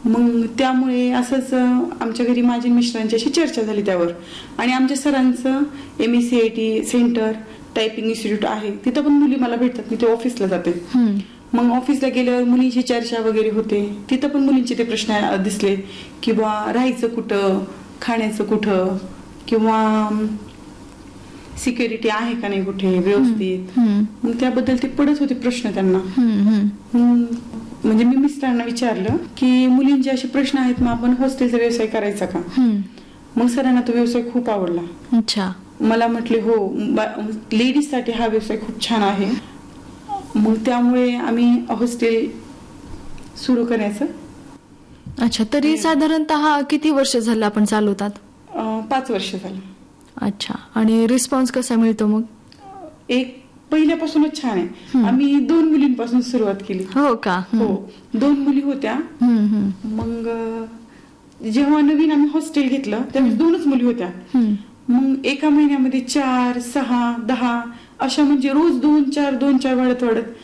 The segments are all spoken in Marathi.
मग त्यामुळे असंच आमच्या घरी माझ्या मिस्टरांची अशी चर्चा झाली त्यावर. आणि आमच्या सरांचं MSCIT सेंटर टायपिंग इन्स्टिट्यूट आहे, तिथं पण मुली मला भेटतात. मी ते ऑफिसला जाते. मग ऑफिसला गेल्यावर मुलींची चर्चा वगैरे होते. तिथं पण मुलींचे ते प्रश्न दिसले की बा राहायचं कुठं, खाण्याचं कुठं, किंवा सिक्युरिटी आहे का नाही कुठे व्यवस्थित. मग त्याबद्दल ते पडत होते प्रश्न त्यांना. म्हणजे मी मिस्टरांना विचारलं की मुलींचे असे प्रश्न आहेत, मग आपण हॉस्टेलचा व्यवसाय करायचा का. मग सरांना तो व्यवसाय खूप आवडला. अच्छा. मला म्हटले हो, लेडीज साठी हा व्यवसाय खूप छान आहे. मग त्यामुळे आम्ही हॉस्टेल सुरू करायचं. अच्छा. तरी साधारणतः किती वर्ष झालं आपण चालवतात? 5 वर्ष झालं. अच्छा. आणि रिस्पॉन्स कसा मिळतो मग? पहिल्यापासूनच छान आहे. आम्ही 2 मुलींपासून सुरुवात केली. हो का? हो, 2 मुली होत्या. मग जेव्हा नवीन आम्ही हॉस्टेल घेतलं त्यावेळेस 2च मुली होत्या. मग एका महिन्यामध्ये 4, 6, 10 अशा, म्हणजे रोज 2-4 वाढत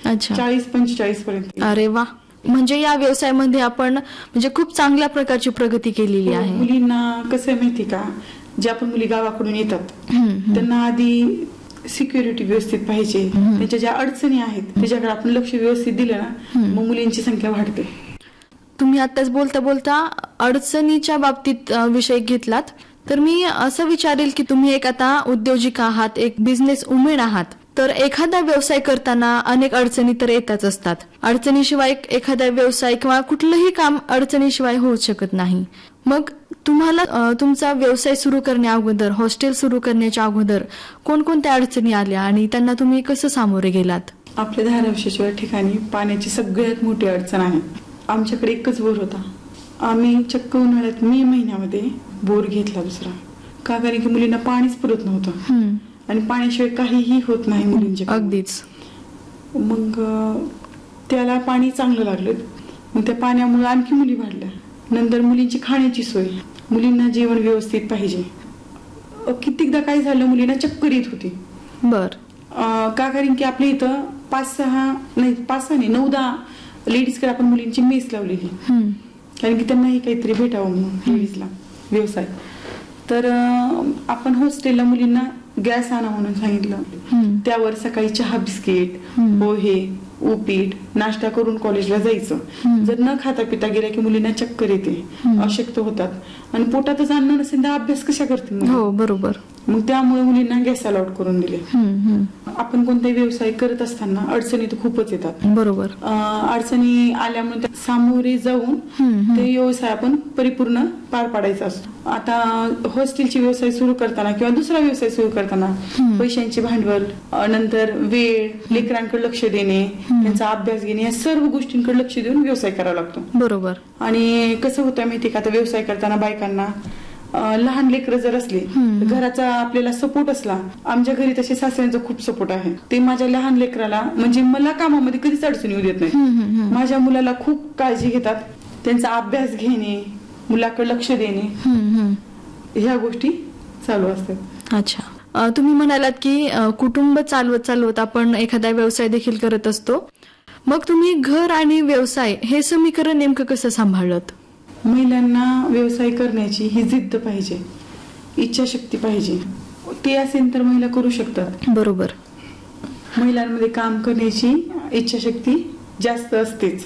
40-45 पर्यंत. अरे वा. म्हणजे या व्यवसायामध्ये आपण म्हणजे खूप चांगल्या प्रकारची प्रगती केलेली आहे. मुलींना कसं आहे माहिती का, ज्या पण मुली गावाकडून येतात त्यांना आधी सिक्युरिटी व्यवस्थित पाहिजे. त्यांच्या ज्या अडचणी आहेत त्याच्याकडे आपण लक्ष व्यवस्थित दिलं ना, मग मुलींची संख्या वाढते. तुम्ही आताच बोलता बोलता अडचणीच्या बाबतीत विषय घेतलात, तर मी असं विचारेल की तुम्ही एक आता उद्योजिका आहात, एक बिझनेस वुमेन आहात. तर एखादा व्यवसाय करताना अनेक अडचणी तर येतच असतात. अडचणीशिवाय एखादा व्यवसाय किंवा कुठलंही काम अडचणीशिवाय होऊ शकत नाही. मग तुम्हाला तुमचा व्यवसाय सुरू करण्या अगोदर, हॉस्टेल सुरू करण्याच्या अगोदर कोणकोणत्या अडचणी आल्या आणि त्यांना तुम्ही कसं सामोरे गेलात? आपल्या धाराशिव ठिकाणी पाण्याची सगळ्यात मोठी अडचण आहे. आमच्याकडे एकच बोर होता. आम्ही चक्क उन्हाळ्यात मे महिन्यामध्ये बोर घेतला दुसरा. का? कारण की मुलींना पाणीच पुरत नव्हतं आणि पाण्याशिवाय काहीही होत नाही मुलींच्या. अगदीच. मग त्याला पाणी चांगलं लागलं. मग त्या पाण्यामुळे आणखी मुली वाढल्या. नंतर मुलींची खाण्याची सोय, मुलींना जेवण व्यवस्थित पाहिजे. कित्येकदा काय झालं, मुलींना चक्कर येत होती. बर. का? कारण की आपल्या इथं 5-6 नाही 9-10 लेडीजकडे आपण मुलींची मेस लावलेली. कारण की त्यांनाही काहीतरी भेटावं म्हणून लेडीजला व्यवसाय. तर आपण हॉस्टेलला मुलींना गॅस आणा म्हणून सांगितलं. त्यावर सकाळी चहा, बिस्किट, पोहे, उपीट नाश्ता करून कॉलेजला जायचं. जर न खाता पिता गेल्या की मुलींना चक्कर येते, अशक्त होतात आणि पोटातच अन्न नसेल तर अभ्यास कशा करतील. हो, बरोबर. मग त्यामुळे मुलींना गॅस अलाउड करून दिले. आपण कोणताही व्यवसाय करत असताना अडचणी तर खूपच येतात. बरोबर. अडचणी आल्यामुळे सामोरे जाऊन ते व्यवसाय आपण परिपूर्ण पार पाडायचा असतो. आता हॉस्टेलची व्यवसाय सुरू करताना किंवा दुसरा व्यवसाय सुरू करताना पैशांची भांडवल, नंतर वेळ, लेकरांकडे लक्ष देणे, त्यांचा अभ्यास घेणे, या सर्व गोष्टींकडे लक्ष देऊन व्यवसाय करावा लागतो. बरोबर. आणि कसं होतं माहिती का, आता व्यवसाय करताना बायकांना लहान लेकरं जर असले, घराचा आपल्याला सपोर्ट असला, आमच्या घरी तसे सासऱ्यांचा खूप सपोर्ट आहे. ते माझ्या लहान लेकराला, म्हणजे मला कामामध्ये कधीच अडचण येऊ देत नाही. माझ्या मुलाला खूप काळजी घेतात. त्यांचा अभ्यास घेणे, मुलाकडे लक्ष देणे, ह्या गोष्टी चालू असतात. अच्छा. तुम्ही म्हणालात की कुटुंब चालवत आपण एखादा व्यवसाय देखील करत असतो. मग तुम्ही घर आणि व्यवसाय हे समीकरण नेमकं कसं सांभाळत? महिलांना व्यवसाय करण्याची ही जिद्द पाहिजे, इच्छाशक्ती पाहिजे. ते असेल तर महिला करू शकतात. बरोबर. महिलांमध्ये काम करण्याची इच्छाशक्ती जास्त असतेच.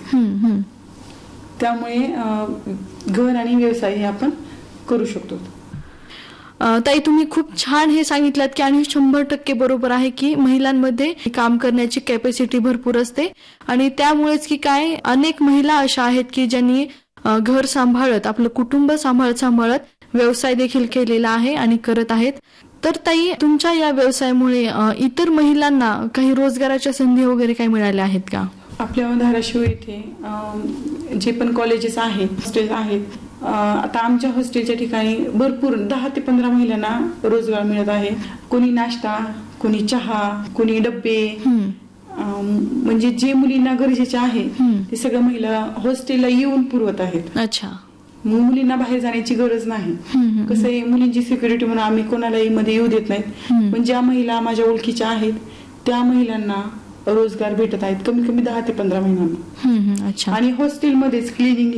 त्यामुळे घर आणि व्यवसाय हे आपण करू शकतो. ताई, तुम्ही खूप छान हे सांगितलं की आणि 100% बरोबर आहे की महिलांमध्ये काम करण्याची कॅपॅसिटी भरपूर असते आणि त्यामुळेच की काय अनेक महिला अशा आहेत की ज्यांनी घर सांभाळत, आपलं कुटुंब सांभाळत व्यवसाय देखील केलेला आहे आणि करत आहेत. तर ताई, तुमच्या या व्यवसायामुळे इतर महिलांना काही रोजगाराच्या संधी वगैरे काही मिळाल्या आहेत का? आपल्या धाराशिव येथे जे पण कॉलेजेस आहेत, हॉस्टेल आहेत, आता आमच्या हॉस्टेलच्या ठिकाणी भरपूर 10 ते 15 महिलांना रोजगार मिळत आहे. कोणी नाश्ता, कोणी चहा, कोणी डब्बे, म्हणजे जे मुलींना गरजेचे आहे ते सगळं महिला हॉस्टेलला येऊन पुरवत आहेत. अच्छा. मुलींना बाहेर जाण्याची गरज नाही. कसं आहे, मुलींची सिक्युरिटी म्हणून आम्ही कोणालाही मध्ये येऊ देत नाहीत. पण ज्या महिला माझ्या ओळखीच्या आहेत त्या महिलांना रोजगार भेटत आहेत, कमी कमी 10 ते 15 महिन्यांना. अच्छा. आणि हॉस्टेलमध्येच क्लिनिंग